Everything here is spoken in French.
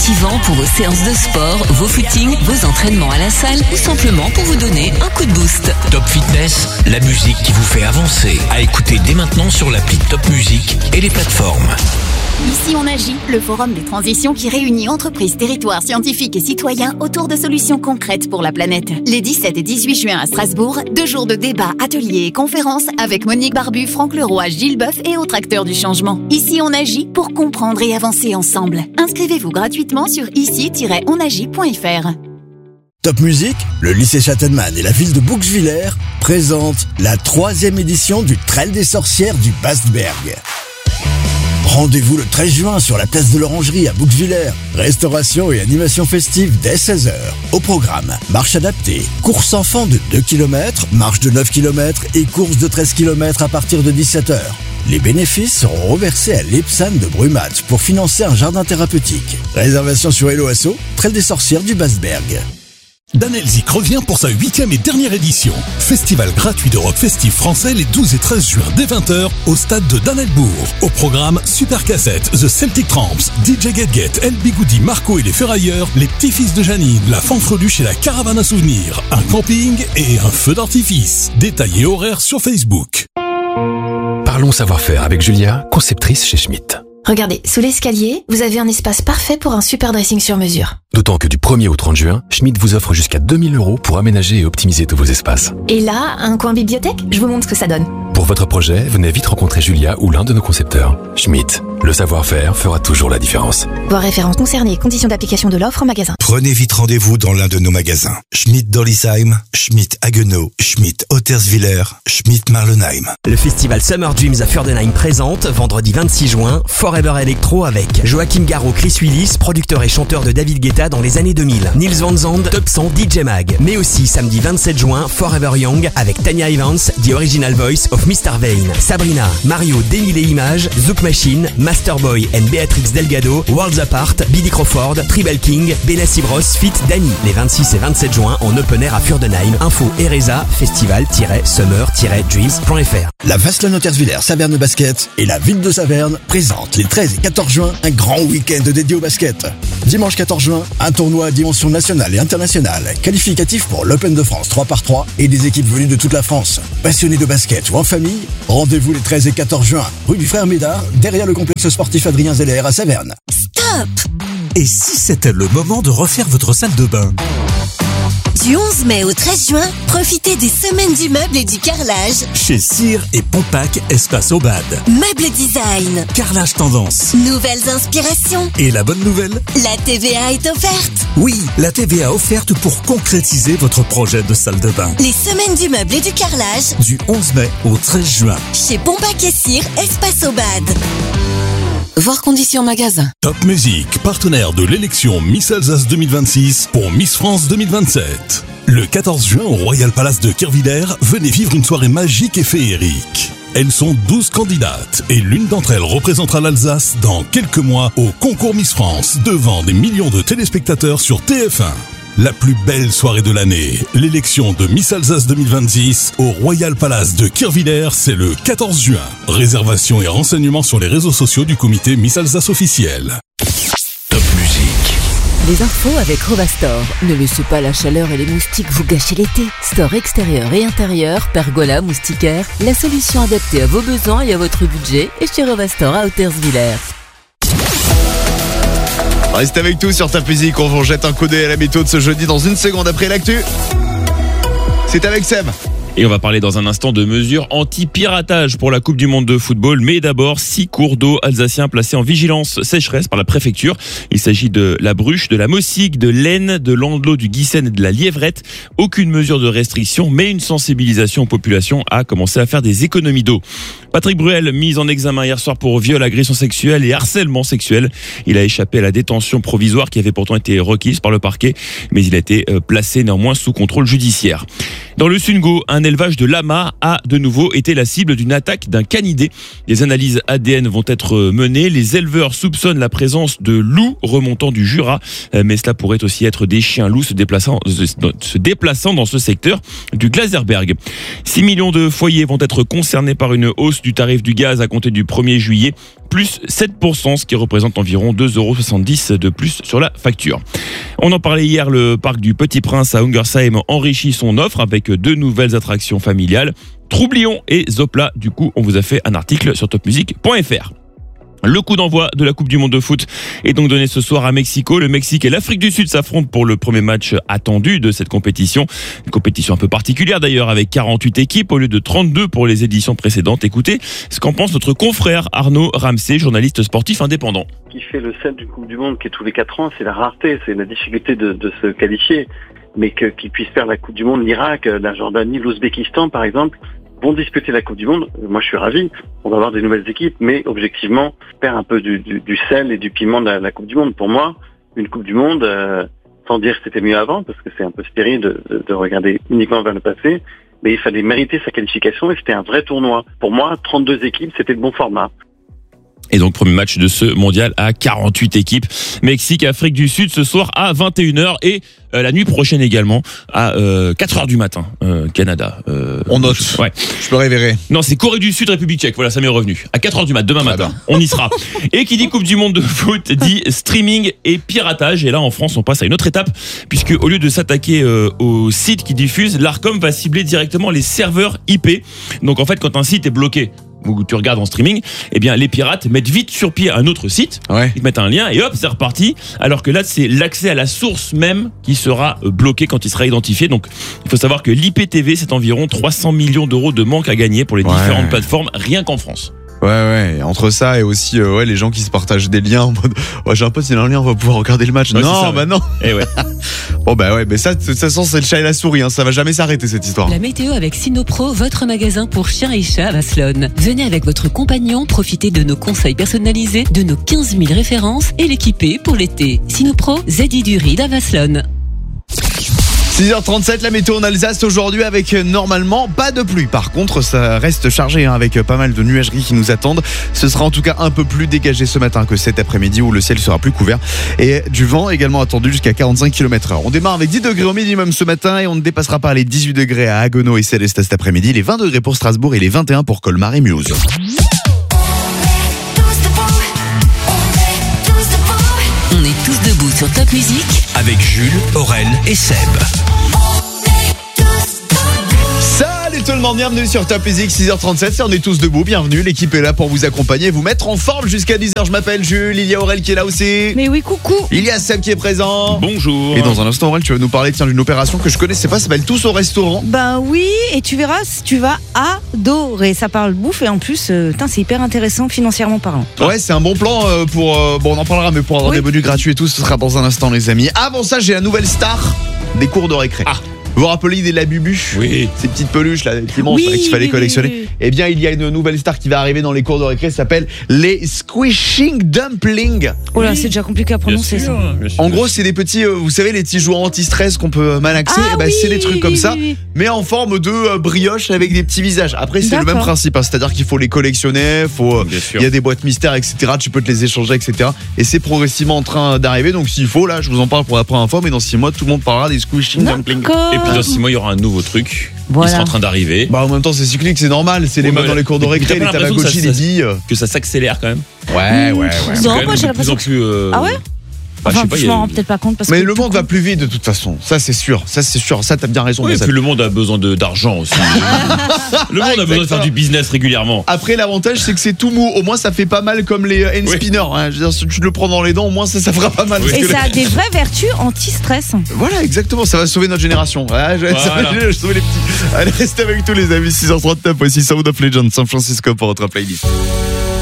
motivant pour vos séances de sport, vos footings, vos entraînements à la salle ou simplement pour vous donner un coup de boost. Top Fitness, la musique qui vous fait avancer. À écouter dès maintenant sur l'appli Top Music et les plateformes. Ici on agit, le forum des transitions qui réunit entreprises, territoires, scientifiques et citoyens autour de solutions concrètes pour la planète. Les 17 et 18 juin à Strasbourg, 2 jours de débats, ateliers et conférences avec Monique Barbu, Franck Leroy, Gilles Boeuf et autres acteurs du changement. Ici on agit pour comprendre et avancer ensemble. Inscrivez-vous gratuitement sur ici-onagit.fr. Top Music, le lycée Châtellman et la ville de Bouxwiller présentent la 3e édition du Trail des sorcières du Bastberg. Rendez-vous le 13 juin sur la place de l'Orangerie à Bouxwiller. Restauration et animation festive dès 16h. Au programme, marche adaptée, course enfant de 2 km, marche de 9 km et course de 13 km à partir de 17h. Les bénéfices seront reversés à l'EPSAN de Brumath pour financer un jardin thérapeutique. Réservation sur Hello Asso, Trail des sorcières du Bastberg. Dan Elzik revient pour sa 8e et dernière édition. Festival gratuit de rock festif français les 12 et 13 juin dès 20h au stade de Danelbourg. Au programme, Super Cassette, The Celtic Tramps, DJ Get, El Bigoudi, Marco et les Ferrailleurs, les petits-fils de Janine, la fanfreluche et la caravane à souvenirs, un camping et un feu d'artifice. Détails et horaires sur Facebook. Parlons savoir-faire avec Julia, conceptrice chez Schmitt. Regardez, sous l'escalier, vous avez un espace parfait pour un super dressing sur mesure. D'autant que du 1er au 30 juin, Schmitt vous offre jusqu'à 2 000 € pour aménager et optimiser tous vos espaces. Et là, un coin bibliothèque ? Je vous montre ce que ça donne. Pour votre projet, venez vite rencontrer Julia ou l'un de nos concepteurs. Schmitt, le savoir-faire fera toujours la différence. Voir références concernées, conditions d'application de l'offre en magasin. Prenez vite rendez-vous dans l'un de nos magasins. Schmitt Dollisheim, Schmitt Haguenau, Schmitt Otterswiller, Schmitt Marlenheim. Le festival Summer Dreams à Furdenheim présente, vendredi 26 juin, Forever Electro avec Joachim Garraud, Chris Willis, producteur et chanteur de David Guetta dans les années 2000. Nils Van Zandt, Top 100 DJ Mag. Mais aussi samedi 27 juin, Forever Young avec Tanya Evans, The Original Voice of Mr. Vane. Sabrina, Mario, Dénil et Images, Zouk Machine, Masterboy and Béatrix Delgado, Worlds Apart, Billy Crawford, Tribal King, Benassi Bros, Fit, Dani. Les 26 et 27 juin en open air à Furdenheim. Info Ereza, festival-summer-dreams.fr. La Vasselin Otterswiller Saverne Basket et la ville de Saverne présentent les 13 et 14 juin un grand week-end dédié au basket. Dimanche 14 juin, un tournoi à dimension nationale et internationale, qualificatif pour l'Open de France 3x3 et des équipes venues de toute la France. Passionnés de basket ou en famille, rendez-vous les 13 et 14 juin, rue du Frère Médard, derrière le complexe sportif Adrien Zeller à Saverne. Stop! Et si c'était le moment de refaire votre salle de bain ? Du 11 mai au 13 juin, profitez des semaines du meuble et du carrelage. Chez Cyr et Pompac, espace Aubade. Meuble design. Carrelage tendance. Nouvelles inspirations. Et la bonne nouvelle ? La TVA est offerte. Oui, la TVA offerte pour concrétiser votre projet de salle de bain. Les semaines du meuble et du carrelage. Du 11 mai au 13 juin. Chez Pompac et Cyr, espace Aubade. Voir conditions magasin. Top Music, partenaire de l'élection Miss Alsace 2026 pour Miss France 2027. Le 14 juin au Royal Palace de Kerviller, venez vivre une soirée magique et féerique. Elles sont 12 candidates et l'une d'entre elles représentera l'Alsace dans quelques mois au concours Miss France devant des millions de téléspectateurs sur TF1. La plus belle soirée de l'année, l'élection de Miss Alsace 2026 au Royal Palace de Kerviller, c'est le 14 juin. Réservation et renseignements sur les réseaux sociaux du comité Miss Alsace officiel. Top Music. Les infos avec Rovastor. Ne laissez pas la chaleur et les moustiques vous gâcher l'été. Store extérieur et intérieur, pergola, moustiquaire, la solution adaptée à vos besoins et à votre budget est chez Rovastor à Otterswiller. Restez avec nous sur Top Music, on vous jette un coup d'œil à la météo de ce jeudi dans une seconde après l'actu. C'est avec Seb. Et on va parler dans un instant de mesures anti-piratage pour la Coupe du Monde de football. Mais d'abord, 6 cours d'eau alsaciens placés en vigilance sécheresse par la préfecture. Il s'agit de la Bruche, de la Mossigue, de l'Aisne, de l'Andelot, du Guissen et de la Lièvrette. Aucune mesure de restriction, mais une sensibilisation aux populations a commencé à faire des économies d'eau. Patrick Bruel, mis en examen hier soir pour viol, agression sexuelle et harcèlement sexuel. Il a échappé à la détention provisoire qui avait pourtant été requise par le parquet, mais il a été placé néanmoins sous contrôle judiciaire. Dans le Sungo, un élevage de lamas a de nouveau été la cible d'une attaque d'un canidé. Des analyses ADN vont être menées. Les éleveurs soupçonnent la présence de loups remontant du Jura, mais cela pourrait aussi être des chiens loups se déplaçant dans ce secteur du Glaserberg. 6 millions de foyers vont être concernés par une hausse du tarif du gaz à compter du 1er juillet. plus 7%, ce qui représente environ 2,70 € de plus sur la facture. On en parlait hier, le parc du Petit Prince à Ungersheim enrichit son offre avec 2 nouvelles attractions familiales, Troublion et Zopla. Du coup, on vous a fait un article sur topmusic.fr. Le coup d'envoi de la Coupe du Monde de foot est donc donné ce soir à Mexico. Le Mexique et l'Afrique du Sud s'affrontent pour le premier match attendu de cette compétition. Une compétition un peu particulière d'ailleurs, avec 48 équipes au lieu de 32 pour les éditions précédentes. Écoutez ce qu'en pense notre confrère Arnaud Ramsey, journaliste sportif indépendant. Ce qui fait le sel d'une Coupe du Monde qui est tous les 4 ans, c'est la rareté, c'est la difficulté de se qualifier. Mais qu'ils puissent faire la Coupe du Monde, l'Irak, la Jordanie, l'Ouzbékistan par exemple, vont disputer la Coupe du Monde. Moi, je suis ravi. On va avoir des nouvelles équipes, mais objectivement, perd un peu du sel et du piment de la Coupe du Monde. Pour moi, une Coupe du Monde, sans dire que c'était mieux avant, parce que c'est un peu stérile de regarder uniquement vers le passé, mais il fallait mériter sa qualification et c'était un vrai tournoi. Pour moi, 32 équipes, c'était le bon format. Et donc, premier match de ce mondial à 48 équipes. Mexique, Afrique du Sud, ce soir à 21h et la nuit prochaine également à 4h du matin, Canada. On note. Ouais. Je me réveillerai. Non, c'est Corée du Sud, République tchèque. Voilà, ça m'est revenu. À 4h du matin, demain matin. On y sera. Et qui dit Coupe du Monde de foot dit streaming et piratage. Et là, en France, on passe à une autre étape, puisque au lieu de s'attaquer aux sites qui diffusent, l'Arcom va cibler directement les serveurs IP. Donc en fait, quand un site est bloqué, où tu regardes en streaming, eh bien les pirates mettent vite sur pied un autre site, ils te mettent un lien et hop, c'est reparti. Alors que là, c'est l'accès à la source même qui sera bloqué quand il sera identifié. Donc, il faut savoir que l'IPTV, c'est environ 300 millions d'euros de manque à gagner pour les différentes plateformes, rien qu'en France. Ouais, entre ça et aussi les gens qui se partagent des liens en mode j'ai un pote, il a un lien, on va pouvoir regarder le match. Ouais, non, ça, bah non. Et ouais. Bon bah ouais, mais ça de toute façon c'est le chat et la souris, hein, ça va jamais s'arrêter cette histoire. La météo avec Sinopro, votre magasin pour chiens et chats à Vasselonne. Venez avec votre compagnon, profitez de nos conseils personnalisés, de nos 15 000 références et l'équiper pour l'été. Sinopro, Zedi du Ride à Vasselonne. 6h37, la météo en Alsace aujourd'hui avec normalement pas de pluie. Par contre, ça reste chargé avec pas mal de nuageries qui nous attendent. Ce sera en tout cas un peu plus dégagé ce matin que cet après-midi où le ciel sera plus couvert. Et du vent également attendu jusqu'à 45 km/h. On démarre avec 10 degrés au minimum ce matin et on ne dépassera pas les 18 degrés à Haguenau et Célestat cet après-midi, les 20 degrés pour Strasbourg et les 21 pour Colmar et Mulhouse. On est tous debout sur Top Music avec Jules, Aurel et Seb. Salut tout le monde, bienvenue sur Top Music, 6h37, on est tous debout, bienvenue, l'équipe est là pour vous accompagner, vous mettre en forme jusqu'à 10h. Je m'appelle Jules, il y a Aurel qui est là aussi. Mais oui, coucou. Il y a Seb qui est présent. Bonjour. Et dans un instant, Aurel, tu vas nous parler d'une opération que je connaissais pas, ça s'appelle Tous au restaurant. Ben oui, et tu verras, tu vas adorer. Ça parle bouffe et en plus, c'est hyper intéressant financièrement parlant. Ouais, c'est un bon plan pour... on en parlera, mais pour avoir des menus gratuits et tout, ce sera dans un instant les amis. Avant ça, j'ai la nouvelle star des cours de récré. Vous vous rappelez des Labubu ? Oui. Ces petites peluches là, les monstres qu'il fallait collectionner. Oui. Eh bien, il y a une nouvelle star qui va arriver dans les cours de récré, ça s'appelle les Squishing Dumplings. Oh là, c'est déjà compliqué à prononcer ça. En gros, c'est des petits, vous savez, les petits jouets anti-stress qu'on peut malaxer. C'est des trucs comme ça, mais en forme de brioche avec des petits visages. Après, c'est le même principe, c'est-à-dire qu'il faut les collectionner, il y a des boîtes mystères, etc. Tu peux te les échanger, etc. Et c'est progressivement en train d'arriver. Donc, s'il faut, là, je vous en parle pour la première fois, mais dans 6 mois, tout le monde parlera des Squishing Dumplings. Et puis dans 6 mois, il y aura un nouveau truc qui sera en train d'arriver. Bah en même temps, c'est cyclique, c'est normal. C'est les modes dans les cours de récré, les Tamagotchi, les billes. Que ça s'accélère quand même. Ouais. Non, moi j'ai l'impression que... Ah ouais. Enfin, je m'en rends peut-être pas compte parce mais que le monde va plus vite de toute façon. Ça c'est sûr. Ça t'as bien raison. Oui, et puis le monde a besoin d'argent aussi. Le monde a besoin de faire du business régulièrement. Après, l'avantage c'est que c'est tout mou. Au moins ça fait pas mal comme les hand spinners. Hein. Je veux dire, si tu le prends dans les dents, au moins ça fera pas mal. Et ça a des vraies vertus anti-stress. Voilà, exactement. Ça va sauver notre génération. Ça va sauver les petits. Allez, restez avec tous les amis. 6h39. Voici Sound of Legends San Francisco pour votre playlist.